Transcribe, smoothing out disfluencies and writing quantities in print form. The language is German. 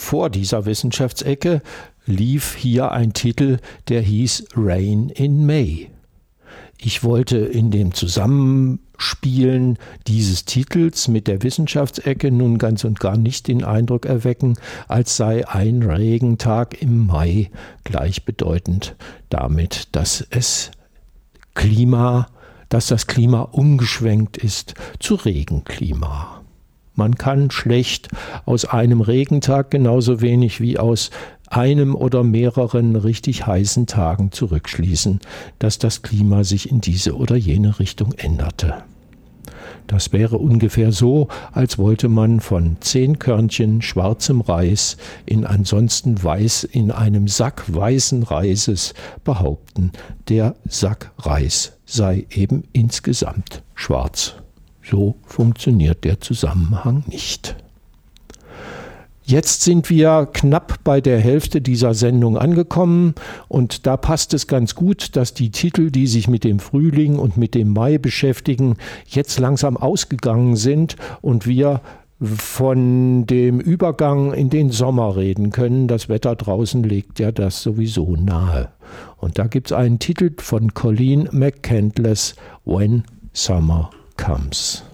vor dieser Wissenschaftsecke lief hier ein Titel, der hieß Rain in May. Ich wollte in dem Zusammenspielen dieses Titels mit der Wissenschaftsecke nun ganz und gar nicht den Eindruck erwecken, als sei ein Regentag im Mai gleichbedeutend damit, dass das Klima umgeschwenkt ist zu Regenklima. Man kann schlecht aus einem Regentag genauso wenig wie aus einem oder mehreren richtig heißen Tagen zurückschließen, dass das Klima sich in diese oder jene Richtung änderte. Das wäre ungefähr so, als wollte man von 10 Körnchen schwarzem Reis in einem Sack weißen Reises behaupten, der Sack Reis sei eben insgesamt schwarz. So funktioniert der Zusammenhang nicht. Jetzt sind wir knapp bei der Hälfte dieser Sendung angekommen und da passt es ganz gut, dass die Titel, die sich mit dem Frühling und mit dem Mai beschäftigen, jetzt langsam ausgegangen sind und wir von dem Übergang in den Sommer reden können. Das Wetter draußen legt ja das sowieso nahe. Und da gibt es einen Titel von Colleen McCandless, When Summer Comes.